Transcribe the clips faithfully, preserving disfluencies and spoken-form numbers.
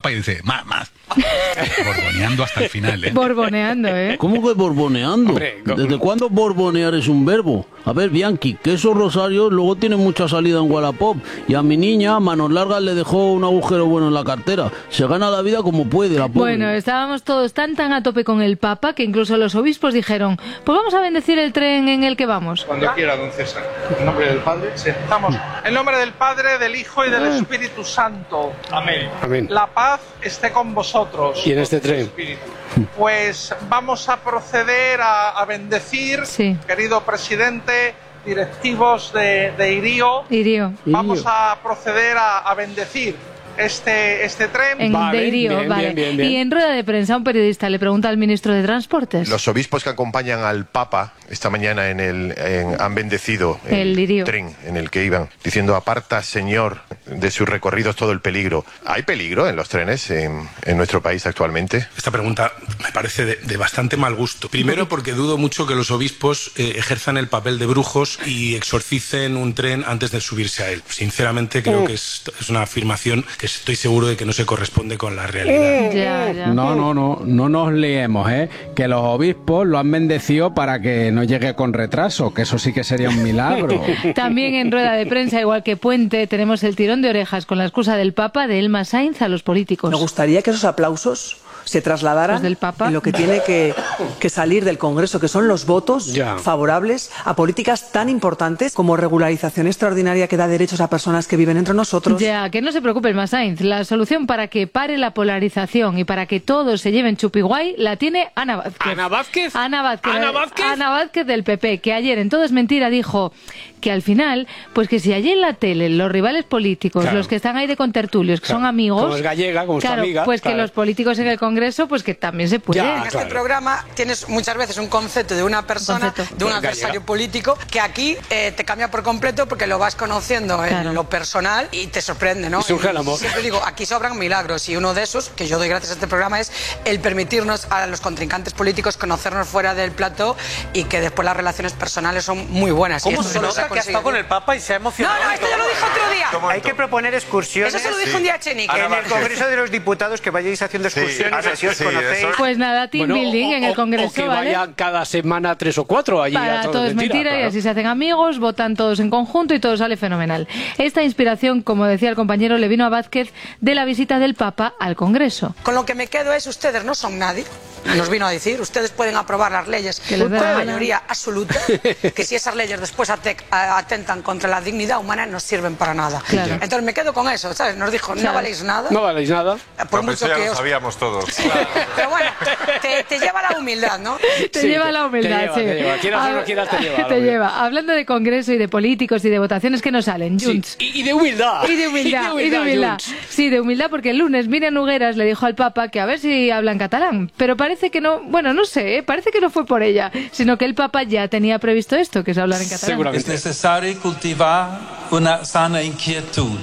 Papa y dice, más, más. Borboneando hasta el final, ¿eh? Borboneando, ¿eh? ¿Cómo que borboneando? Hombre, go- ¿Desde cuándo borbonear es un verbo? A ver, Bianchi, que esos rosarios luego tienen mucha salida en Wallapop. Y a mi niña, a manos largas, le dejó un agujero bueno en la cartera. Se gana la vida como puede, la pobre. Bueno, estábamos todos tan tan a tope con el Papa que incluso los obispos dijeron, pues vamos a bendecir el tren en el que vamos. Cuando quiera, don César. En nombre del Padre, sentamos. En nombre del Padre, del Hijo y del Espíritu Santo. Amén. Amén. La paz esté con vosotros. Y en este tren. Espíritu. Pues vamos a proceder a, a bendecir, Sí. querido presidente, directivos de, de Irío. Irío. Vamos a proceder a, a bendecir este, este tren. En Vale, de Irío, bien, vale. bien, bien, bien. Y en rueda de prensa un periodista le pregunta al ministro de Transportes. Los obispos que acompañan al Papa esta mañana en el, en- han bendecido el, El lirio. tren en el que iban, diciendo aparta, Señor, de sus recorridos todo el peligro. ¿Hay peligro en los trenes en, en nuestro país actualmente? Esta pregunta me parece de, de bastante mal gusto. Primero porque dudo mucho que los obispos eh, ejerzan el papel de brujos y exorcicen un tren antes de subirse a él. Sinceramente creo que es, es una afirmación que estoy seguro de que no se corresponde con la realidad. Ya, ya. No, no, no, no nos liemos, ¿eh? Que los obispos lo han bendecido para que no llegue con retraso, que eso sí que sería un milagro. También en rueda de prensa, igual que Puente, tenemos el tirón de orejas con la excusa del Papa de Elma Sainz a los políticos. Me gustaría que esos aplausos se trasladaran Los del Papa. en lo que tiene que, que salir del Congreso, que son los votos Ya. favorables a políticas tan importantes como regularización extraordinaria que da derechos a personas que viven entre nosotros. Ya, que no se preocupe Elma Sainz. La solución para que pare la polarización y para que todos se lleven chupiguay la tiene Ana Vázquez. ¿Ana Vázquez? Ana Vázquez. ¿Ana Vázquez? Ana Vázquez del P P, que ayer en Todo es Mentira dijo que al final, pues que si allí en la tele los rivales políticos, Claro. los que están ahí de contertulios, que son amigos... Como es gallega, como es tu claro, amiga, pues que claro. los políticos en el Congreso, pues que también se puede. Ya, En este claro. programa tienes muchas veces un concepto de una persona, Concepto. de un Gallega. adversario político, que aquí eh, te cambia por completo porque lo vas conociendo Claro. en lo personal y te sorprende, ¿no? Y surge el amor. Siempre digo, aquí sobran milagros y uno de esos, que yo doy gracias a este programa, es el permitirnos a los contrincantes políticos conocernos fuera del plató y que después las relaciones personales son muy buenas. Y ¿Cómo esto se no nota ha que ha estado conseguido. con el Papa y se ha No, emocionado? no, esto ya lo dijo otro día. Hay que proponer excursiones. Eso se lo dijo un día a Chenique. En el Congreso de los Diputados que vayáis haciendo excursiones, Sí, así os sí, conocéis. eso- Pues nada, team Bueno, building o- en el o- Congreso, o que ¿vale? vayan cada semana tres o cuatro allí. Para a todo es mentira, y claro. así se hacen amigos, votan todos en conjunto y todo sale fenomenal. Esta inspiración, como decía el compañero, le vino a Vázquez de la visita del Papa al Congreso. Con lo que me quedo es, ustedes no son nadie. Nos vino a decir, ustedes pueden aprobar las leyes Que les dé la por gana. mayoría absoluta, que si esas leyes después ate- a- atentan contra la dignidad humana no sirven para nada. Claro. Entonces me quedo con eso, ¿sabes? Nos dijo, no Claro. valéis nada, No valéis nada. por mucho que os... sabíamos todos. Pero bueno, te, te lleva la humildad, ¿no? Te Sí, lleva te- la humildad, te lleva, sí. te lleva. Quieras o no Hab- quieras, te lleva la Te humildad. lleva. Hablando de Congreso y de políticos y de votaciones que no salen, Sí, Junts. Y, y de humildad. Y de humildad, y de humildad. Junts. Sí, de humildad, porque el lunes Miriam Nogueras le dijo al Papa que a ver si habla en catalán. Pero parece que no, bueno, no sé, ¿eh? Parece que no fue por ella, sino que el Papa ya tenía previsto esto, que es hablar en catalán. Seguramente. Es necesario cultivar una sana inquietud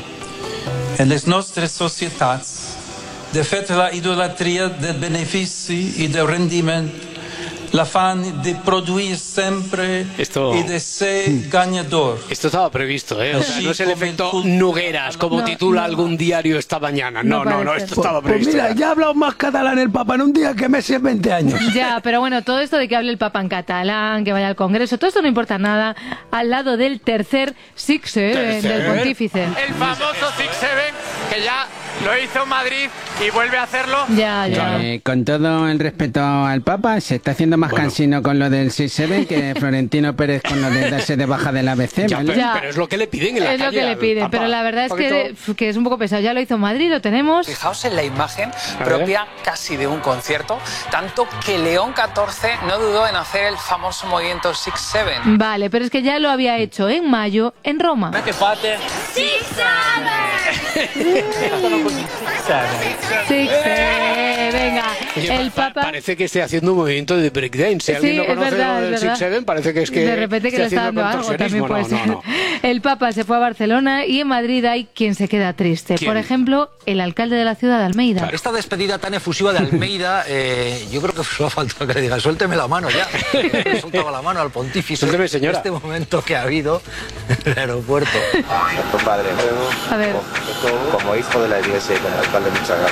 en las nuestras sociedades de fet la idolatría del beneficio y del rendimiento, el afán de producir siempre Esto- y de ser ganador. Esto estaba previsto, ¿eh? O sea, no es el Sí, efecto como- Nugueras, como No, titula no. algún diario esta mañana. No, No no, no, parece. esto estaba Pues previsto. mira, ya ha hablado más catalán el Papa en un día que Messi en veinte años. Ya, pero bueno, todo esto de que hable el Papa en catalán, que vaya al Congreso, todo esto no importa nada al lado del tercer Six eh, ¿Tercer? del pontífice. El famoso Six Seven, que ya lo hizo en Madrid y vuelve a hacerlo. Ya, ya. Eh, con todo el respeto al Papa, se está haciendo más Bueno. cansino con lo del seis siete que Florentino Pérez con lo de darse de baja del A B C, Ya, ¿vale? pero, Ya. pero es lo que le piden en la Es lo calle que le al piden, Papa. pero la verdad es Un que, poquito- que es un poco pesado. Ya lo hizo en Madrid, lo tenemos. Fijaos en la imagen A propia casi de un concierto, tanto que León catorce no dudó en hacer el famoso movimiento Six Seven. Vale, pero es que ya lo había hecho en mayo en Roma. Que fate. Six, eh, venga. Oye, El pa- Papa... Parece que esté haciendo un movimiento de breakdance. Si Sí, alguien no es conoce verdad, lo es del verdad. Six Seven, parece que es que de repente que esté le está haciendo dando algo, también contorsionismo. puede No, ser. no, no. El Papa se fue a Barcelona y en Madrid hay quien se queda triste. ¿Quién? Por ejemplo, el alcalde de la ciudad de Almeida. Esta despedida tan efusiva de Almeida, eh, yo creo que solo ha faltado que le diga, suélteme la mano ya. Le soltaba la mano al pontífice. Suélteme, señora. Este momento que ha habido en el aeropuerto. Padre, A ver. como hijo de la iglesia y como alcalde, muchas gracias.